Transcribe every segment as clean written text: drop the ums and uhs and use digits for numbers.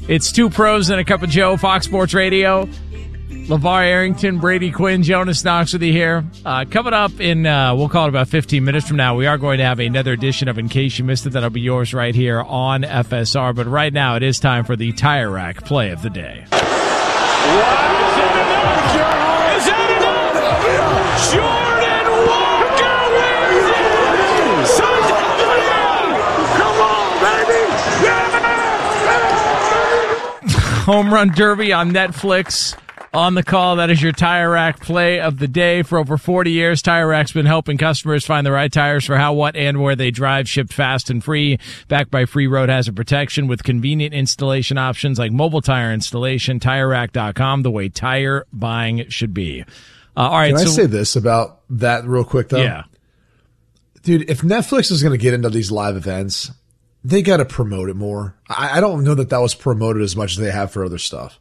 It's Two Pros and a Cup of Joe, Fox Sports Radio. LeVar Arrington, Brady Quinn, Jonas Knox with you here. Coming up in, we'll call it about 15 minutes from now, we are going to have another edition of In Case You Missed It. That'll be yours right here on FSR. But right now, it is time for the Tire Rack Play of the Day. Is that enough? Jordan Walker wins it! Come on, baby! Home Run Derby on Netflix. On the call, that is your Tire Rack Play of the Day. For over 40 years, Tire Rack's been helping customers find the right tires for how, what, and where they drive, shipped fast and free, backed by free road hazard protection with convenient installation options like mobile tire installation. TireRack.com, the way tire buying should be. All right. Can I say this about that real quick, though? Yeah. Dude, if Netflix is going to get into these live events, they got to promote it more. I don't know that was promoted as much as they have for other stuff.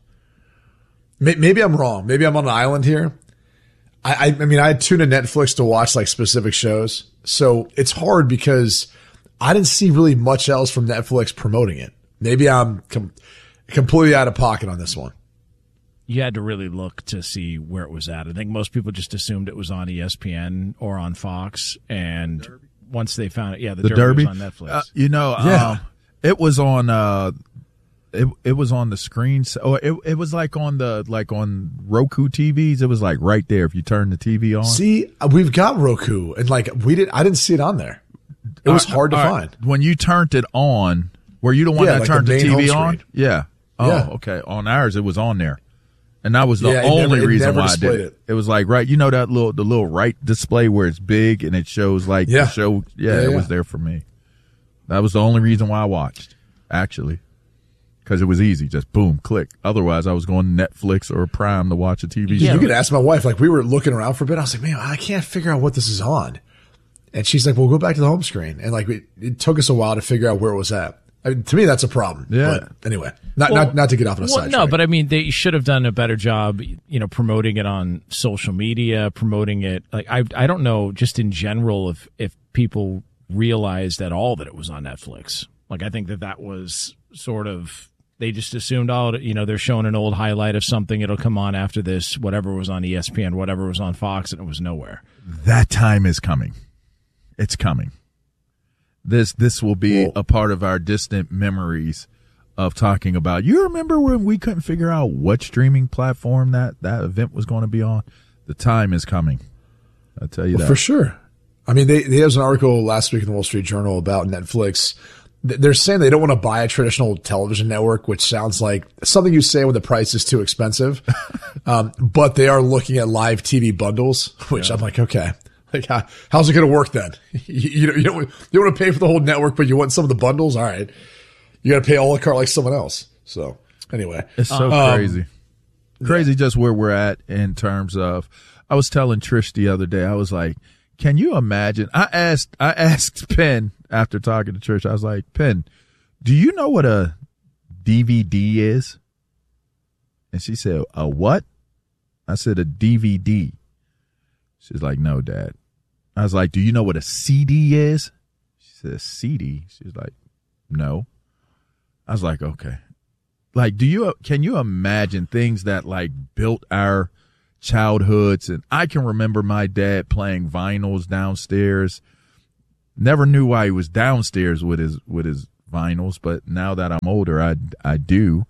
Maybe I'm wrong. Maybe I'm on an island here. I mean, I tune in Netflix to watch like specific shows. So it's hard because I didn't see really much else from Netflix promoting it. Maybe I'm completely out of pocket on this one. You had to really look to see where it was at. I think most people just assumed it was on ESPN or on Fox. And once they found it, the Derby was on Netflix. It was on, It was on the screen. It was like on Roku TVs. It was like right there if you turn the TV on. See, we've got Roku, and I didn't see it on there. It was hard to find. When you turned it on, were you the one that turned the TV on? Yeah. Oh, yeah. Okay. On ours, it was on there, and that was the only reason why I did it. It was like the little right display where it's big and it shows the show. It was there for me. That was the only reason why I watched, actually. Because it was easy, just boom, click. Otherwise, I was going Netflix or Prime to watch a TV show. You could ask my wife. We were looking around for a bit. I was like, man, I can't figure out what this is on. And she's like, well, go back to the home screen. And it took us a while to figure out where it was at. I mean, to me, that's a problem. Yeah. But anyway, not to get off on a side. No, but I mean, they should have done a better job, promoting it on social media, promoting it. I don't know, just in general, if people realized at all that it was on Netflix. I think that was sort of. They just assumed, they're showing an old highlight of something. It'll come on after this, whatever was on ESPN, whatever was on Fox, and it was nowhere. That time is coming. It's coming. This will be a part of our distant memories of talking about, you remember when we couldn't figure out what streaming platform that event was going to be on? The time is coming. I'll tell you that. For sure. I mean, there was an article last week in the Wall Street Journal about Netflix. They're saying they don't want to buy a traditional television network, which sounds like something you say when the price is too expensive. But they are looking at live TV bundles, which I'm like, okay, how's it going to work then? You don't want to pay for the whole network, but you want some of the bundles. All right, you got to pay a la carte like someone else. So anyway, it's so crazy just where we're at in terms of. I was telling Trish the other day, I was like, can you imagine? I asked Penn after talking to Trish, I was like, Penn, do you know what a DVD is? And she said, a what? I said, a DVD. She's like, no, Dad. I was like, do you know what a CD is? She said, a CD? She's like, no. I was like, okay. Can you imagine things that built our childhoods? And I can remember my dad playing vinyls downstairs. Never knew why he was downstairs with his vinyls, but now that I'm older, I do.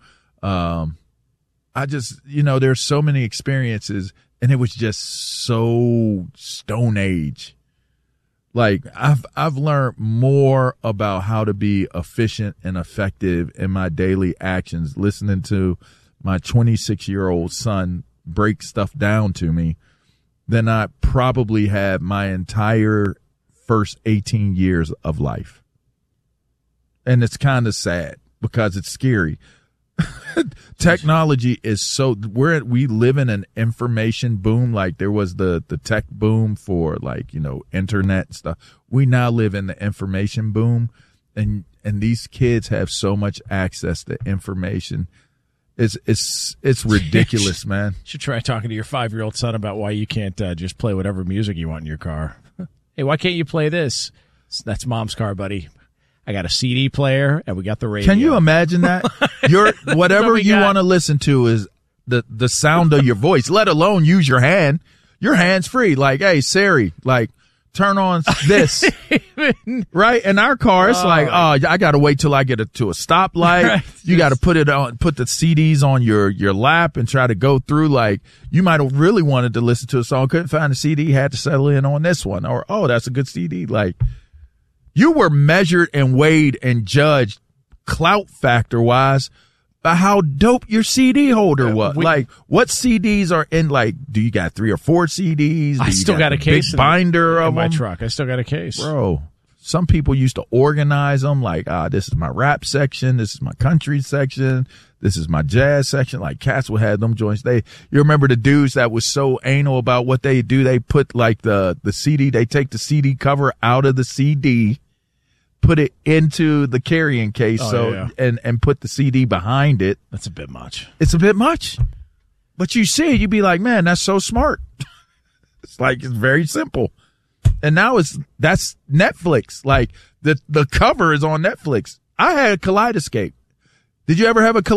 I just, there's so many experiences, and it was just so Stone Age. I've learned more about how to be efficient and effective in my daily actions listening to my 26-year-old son break stuff down to me than I probably had my entire first 18 years of life. And it's kind of sad because it's scary. Technology is so we live in an information boom. There was the tech boom for internet stuff. We now live in the information boom, and these kids have so much access to information. It's ridiculous, man. Should try talking to your 5-year-old son about why you can't just play whatever music you want in your car. Hey, why can't you play this? That's Mom's car, buddy. I got a CD player, and we got the radio. Can you imagine that? Your whatever you want to listen to is the sound of your voice, let alone use your hand. Your hand's free. Like, hey, Siri, like, turn on this. Right? In our car, it's I got to wait till I get to a stoplight. Right. You got to put the CDs on your lap and try to go through. Like, you might have really wanted to listen to a song, couldn't find a CD, had to settle in on this one. Or, oh, that's a good CD. Like, you were measured and weighed and judged clout factor wise by how dope your CD holder was. Like, what CDs are in, like, do you got 3 or 4 CDs? I still got a case big binder of my them? truck. I still got a case. Bro, some people used to organize them like, this is my rap section, this is my country section, this is my jazz section. Like, cats would have them joints. You remember the dudes that was so anal about what they do? They put, like, the CD, they take the CD cover out of the CD, put it into the carrying case, and put the CD behind it. That's a bit much. It's a bit much. But you see it, you'd be like, man, that's so smart. It's very simple. And now that's Netflix. Like, the cover is on Netflix. I had a Kaleidoscape. Did you ever have a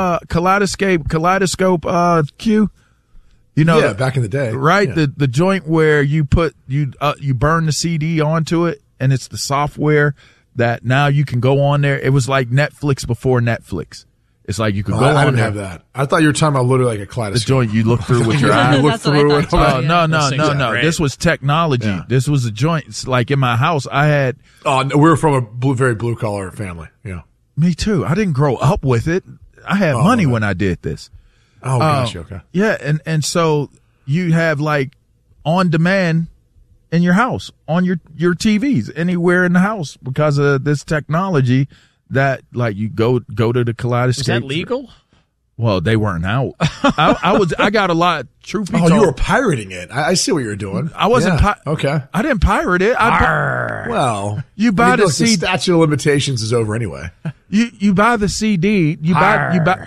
Kaleidoscope Q? You know, yeah, back in the day. Right? Yeah. The joint where you burn the CD onto it, and it's the software that now you can go on there. It was like Netflix before Netflix. It's like you could go on I didn't there. have that. I thought you were talking about literally like a kaleidoscope. The joint you look through with your eyes. You look through it. Oh, no. This was technology. Yeah. This was a joint. It's like in my house, I had. Oh, no, we were from a very blue collar family. Yeah. Me too. I didn't grow up with it. I had money when I did this. Oh, gosh. Okay. Yeah. And so you have like on demand in your house, on your TVs, anywhere in the house because of this technology that you go to the Kaleidoscope. Is that legal? Well, they weren't out. I got a lot. Truth be told, you were pirating it. I see what you're doing. I wasn't. Okay. I didn't pirate it. Well, you buy the CD. The statute of limitations is over anyway. You buy the CD. You buy.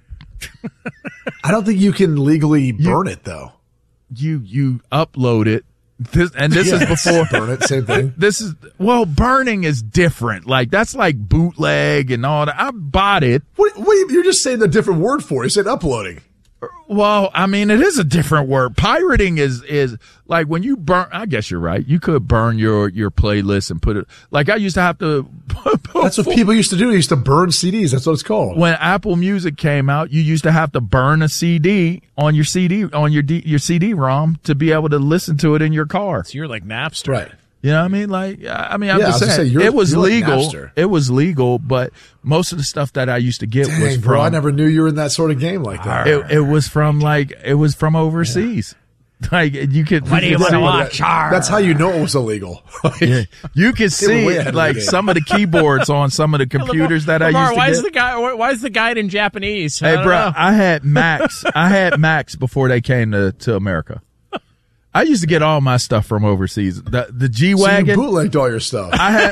I don't think you can legally burn it though. You upload it. This is before burn it. Same thing. Burning is different. Like that's like bootleg and all that. I bought it. What you're just saying a different word for it. You said uploading. Well, I mean, it is a different word. Pirating is like when you burn. I guess you're right. You could burn your playlist and put it. Like I used to have to. That's what people used to do. They used to burn CDs. That's what it's called. When Apple Music came out, you used to have to burn a CD on your CD-ROM to be able to listen to it in your car. So you're like Napster, right? You know what I mean? Like, I'm just saying, it was legal. Like it was legal, but most of the stuff that I used to get was from. Bro, I never knew you were in that sort of game like that. It was from overseas. Yeah. Like you could. What do you want to watch? That's how you know it was illegal. Yeah. You could see like some of the keyboards on some of the computers that Lamar, I used to get. Why is the guide in Japanese? Hey, bro, I had Macs. I had Macs before they came to America. I used to get all my stuff from overseas. The G-Wagon. So you bootlegged all your stuff.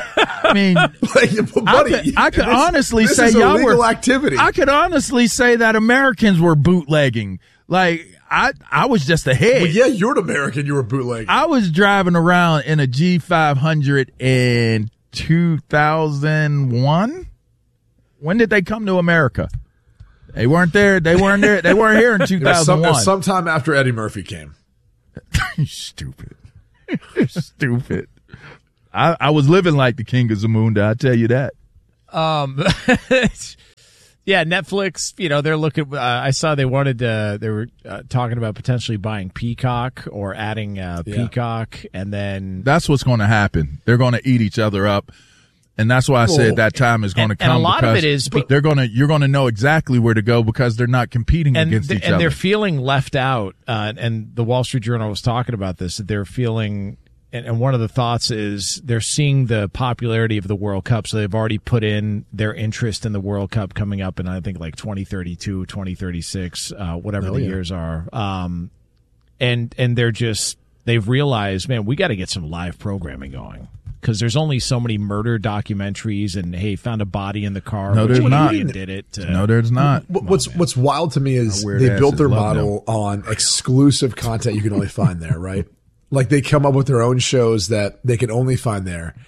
Buddy, I could honestly say y'all were activity. I could honestly say that Americans were bootlegging. Like I was just ahead. Well, yeah, you're an American. You were bootlegging. I was driving around in a G500 in 2001. When did they come to America? They weren't there. They weren't here in 2001. Sometime after Eddie Murphy came. You're stupid. You're stupid. I was living like the king of Zamunda, I tell you that. Yeah, Netflix, they're looking, I saw they wanted they were talking about potentially buying Peacock or adding Peacock, and then that's what's going to happen. They're going to eat each other up. And that's why I said that time is going to come. And a lot of it is you're going to know exactly where to go because they're not competing against each other. And they're feeling left out. And the Wall Street Journal was talking about this. That they're feeling, and one of the thoughts is they're seeing the popularity of the World Cup. So they've already put in their interest in the World Cup coming up in, I think, like 2032, 2036, whatever the years are. And they've realized, man, we got to get some live programming going. Because there's only so many murder documentaries and, hey, found a body in the car. No, there's not. Did it. No, there's not. What's wild to me is they built their model on exclusive content you can only find there, right? Like they come up with their own shows that they can only find there.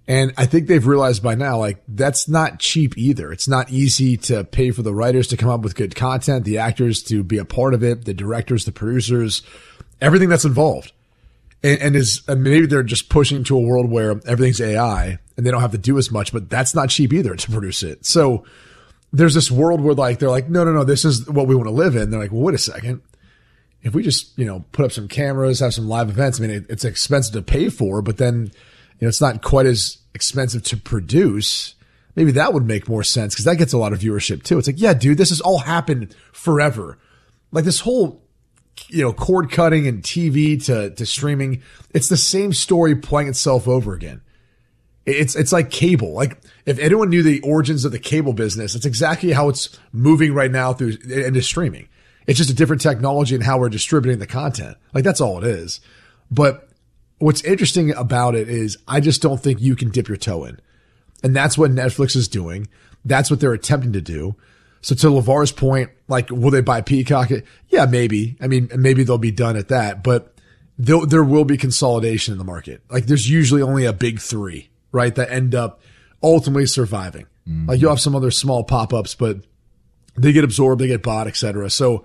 And I think they've realized by now, like, that's not cheap either. It's not easy to pay for the writers to come up with good content, the actors to be a part of it, the directors, the producers, everything that's involved. And maybe they're just pushing to a world where everything's AI and they don't have to do as much, but that's not cheap either to produce it. So there's this world where like, they're like, no, this is what we want to live in. They're like, well, wait a second. If we just, put up some cameras, have some live events, I mean, it's expensive to pay for, but then, it's not quite as expensive to produce. Maybe that would make more sense because that gets a lot of viewership too. It's like, yeah, dude, this has all happened forever. Like this whole, cord cutting and TV to streaming. It's the same story playing itself over again. It's like cable. Like if anyone knew the origins of the cable business, it's exactly how it's moving right now into streaming. It's just a different technology and how we're distributing the content. Like that's all it is. But what's interesting about it is I just don't think you can dip your toe in. And that's what Netflix is doing. That's what they're attempting to do. So to LeVar's point, like, will they buy Peacock? Yeah, maybe. I mean, maybe they'll be done at that, but there will be consolidation in the market. Like there's usually only a big three, right? That end up ultimately surviving. Mm-hmm. Like you'll have some other small pop-ups, but they get absorbed, they get bought, et cetera. So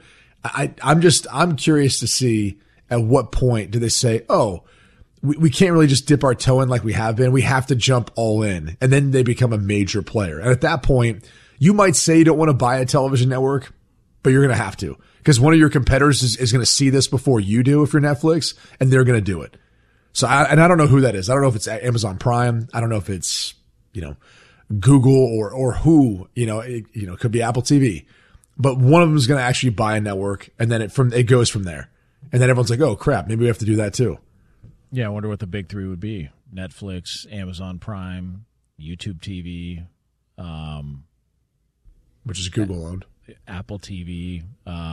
I'm curious to see at what point do they say, oh, we can't really just dip our toe in like we have been. We have to jump all in. And then they become a major player. And at that point, you might say you don't want to buy a television network, but you're going to have to. Because one of your competitors is going to see this before you do if you're Netflix, and they're going to do it. So I don't know who that is. I don't know if it's Amazon Prime. I don't know if it's, Google or who, it could be Apple TV. But one of them is going to actually buy a network, and then it goes from there. And then everyone's like, oh, crap, maybe we have to do that too. Yeah, I wonder what the big three would be. Netflix, Amazon Prime, YouTube TV. Which is Google owned. Apple TV.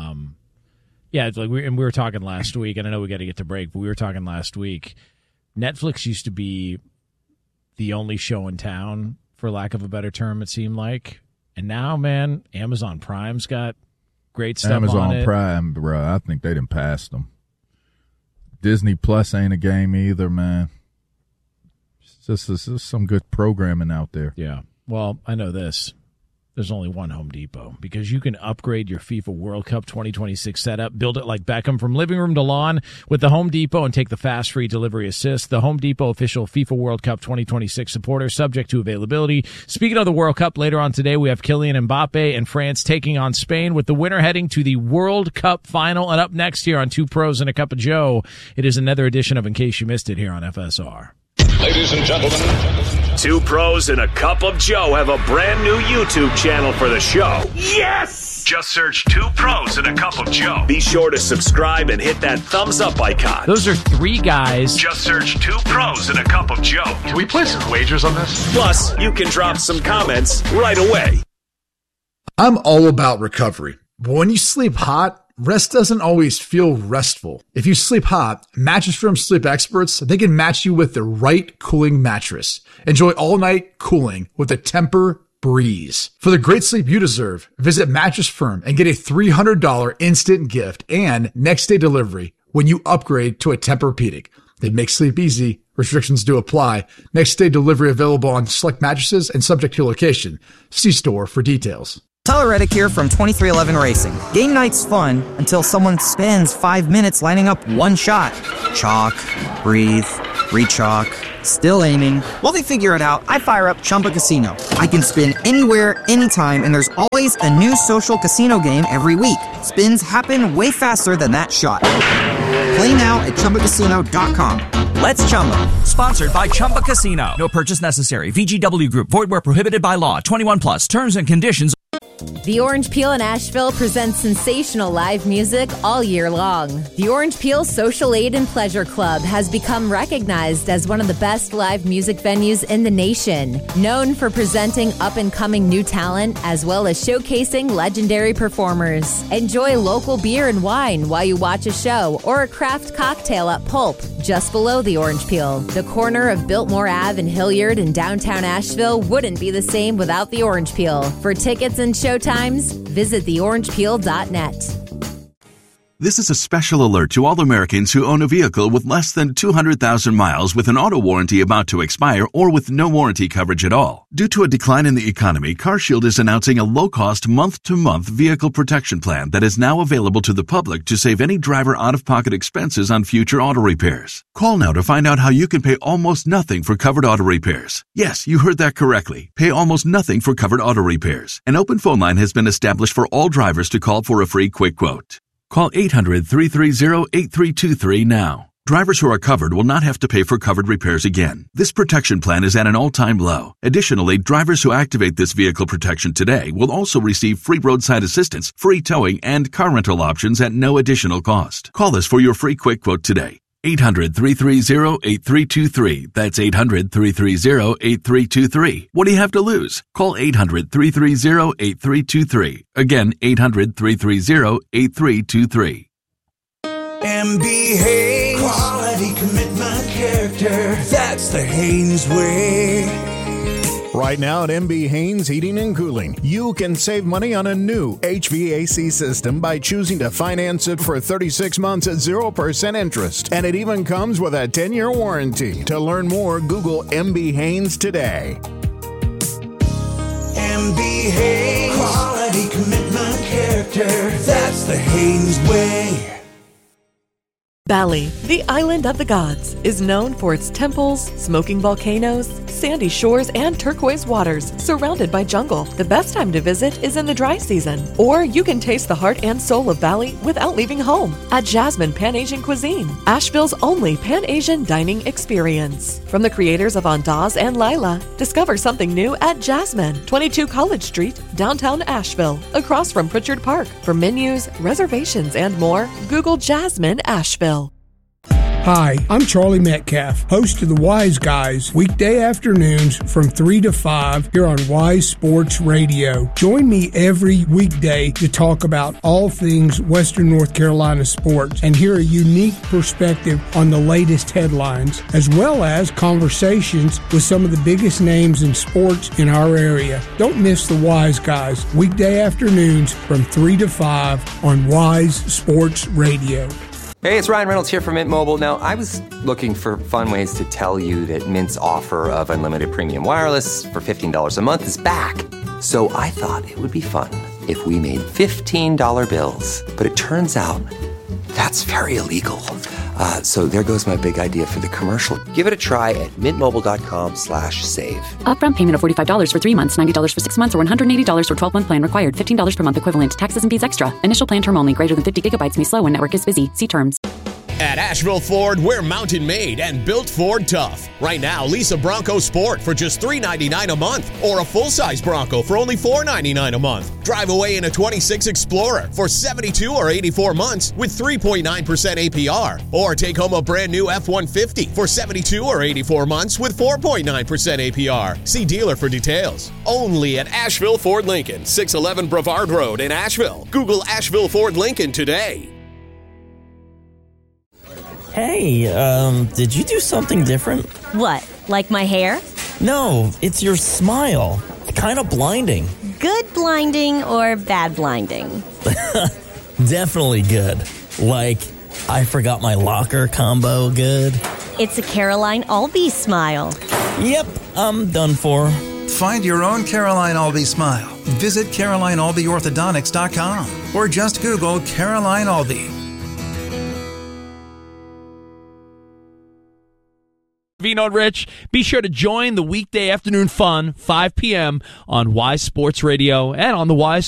Yeah, it's like we were talking last week, and I know we got to get to break, but we were talking last week. Netflix used to be the only show in town, for lack of a better term, it seemed like. And now, man, Amazon Prime's got great stuff on it. Amazon Prime, bro, I think they done passed them. Disney Plus ain't a game either, man. It's just some good programming out there. Yeah. Well, I know this. There's only one Home Depot because you can upgrade your FIFA World Cup 2026 setup, build it like Beckham from living room to lawn with the Home Depot and take the fast free delivery assist. The Home Depot official FIFA World Cup 2026 supporter, subject to availability. Speaking of the World Cup, later on today we have Kylian Mbappe and France taking on Spain with the winner heading to the World Cup final. And up next here on Two Pros and a Cup of Joe, it is another edition of In Case You Missed It here on FSR. Ladies and gentlemen, Two Pros and a Cup of Joe have a brand new YouTube channel for the show. Yes! Just search Two Pros and a Cup of Joe. Be sure to subscribe and hit that thumbs up icon. Those are three guys. Just search Two Pros and a Cup of Joe. Can we play some wagers on this? Plus, you can drop some comments right away. I'm all about recovery. But when you sleep hot, rest doesn't always feel restful. If you sleep hot, Mattress Firm sleep experts, they can match you with the right cooling mattress. Enjoy all-night cooling with a Tempur Breeze. For the great sleep you deserve, visit Mattress Firm and get a $300 instant gift and next-day delivery when you upgrade to a Tempur-Pedic. They make sleep easy. Restrictions do apply. Next-day delivery available on select mattresses and subject to location. See store for details. Tyler Reddick here from 2311 Racing. Game night's fun until someone spends 5 minutes lining up one shot. Chalk, breathe, re-chalk, still aiming. While they figure it out, I fire up Chumba Casino. I can spin anywhere, anytime, and there's always a new social casino game every week. Spins happen way faster than that shot. Play now at ChumbaCasino.com. Let's Chumba. Sponsored by Chumba Casino. No purchase necessary. VGW Group. Void where prohibited by law. 21 plus. Terms and conditions. The Orange Peel in Asheville presents sensational live music all year long. The Orange Peel Social Aid and Pleasure Club has become recognized as one of the best live music venues in the nation. Known for presenting up-and-coming new talent as well as showcasing legendary performers. Enjoy local beer and wine while you watch a show or a craft cocktail at Pulp, just below the Orange Peel. The corner of Biltmore Ave and Hilliard in downtown Asheville wouldn't be the same without the Orange Peel. For tickets and showtimes, visit theorangepeel.net. This is a special alert to all Americans who own a vehicle with less than 200,000 miles with an auto warranty about to expire or with no warranty coverage at all. Due to a decline in the economy, CarShield is announcing a low-cost month-to-month vehicle protection plan that is now available to the public to save any driver out-of-pocket expenses on future auto repairs. Call now to find out how you can pay almost nothing for covered auto repairs. Yes, you heard that correctly. Pay almost nothing for covered auto repairs. An open phone line has been established for all drivers to call for a free quick quote. Call 800-330-8323 now. Drivers who are covered will not have to pay for covered repairs again. This protection plan is at an all-time low. Additionally, drivers who activate this vehicle protection today will also receive free roadside assistance, free towing, and car rental options at no additional cost. Call us for your free quick quote today. 800-330-8323. That's 800-330-8323. What do you have to lose? Call 800-330-8323. Again, 800-330-8323. MB Haynes, quality, commitment, character. That's the Haynes way. Right now at MB Haynes Heating and Cooling, you can save money on a new HVAC system by choosing to finance it for 36 months at 0% interest. And it even comes with a 10-year warranty. To learn more, Google MB Haynes today. MB Haynes, quality, commitment, character. That's the Haynes way. Bali, the island of the gods, is known for its temples, smoking volcanoes, sandy shores, and turquoise waters, surrounded by jungle. The best time to visit is in the dry season. Or you can taste the heart and soul of Bali without leaving home at Jasmine Pan-Asian Cuisine, Asheville's only Pan-Asian dining experience. From the creators of Andaz and Lila, discover something new at Jasmine, 22 College Street, downtown Asheville, across from Pritchard Park. For menus, reservations, and more, Google Jasmine Asheville. Hi, I'm Charlie Metcalf, host of the Wise Guys, weekday afternoons from 3 to 5 here on Wise Sports Radio. Join me every weekday to talk about all things Western North Carolina sports and hear a unique perspective on the latest headlines, as well as conversations with some of the biggest names in sports in our area. Don't miss the Wise Guys, weekday afternoons from 3 to 5 on Wise Sports Radio. Hey, it's Ryan Reynolds here from Mint Mobile. Now, I was looking for fun ways to tell you that Mint's offer of unlimited premium wireless for $15 a month is back. So I thought it would be fun if we made $15 bills. But it turns out that's very illegal. So there goes my big idea for the commercial. Give it a try at mintmobile.com/save. Upfront payment of $45 for 3 months, $90 for 6 months, or $180 for 12-month plan required. $15 per month equivalent. Taxes and fees extra. Initial plan term only. Greater than 50 gigabytes may slow when network is busy. See terms. At Asheville Ford, we're mountain made and built Ford tough. Right now, lease a Bronco Sport for just $399 a month or a full-size Bronco for only $499 a month. Drive away in a 26 Explorer for 72 or 84 months with 3.9% APR. Or take home a brand new F-150 for 72 or 84 months with 4.9% APR. See dealer for details. Only at Asheville Ford Lincoln, 611 Brevard Road in Asheville. Google Asheville Ford Lincoln today. Hey, did you do something different? What, like my hair? No, it's your smile. Kind of blinding. Good blinding or bad blinding? Definitely good. Like, I forgot my locker combo good. It's a Caroline Albee smile. Yep, I'm done for. Find your own Caroline Albee smile. Visit CarolineAlbeeOrthodontics.com or just Google Caroline Albee. Vino and Rich, be sure to join the weekday afternoon fun, 5 p.m. on Wise Sports Radio and on the Wise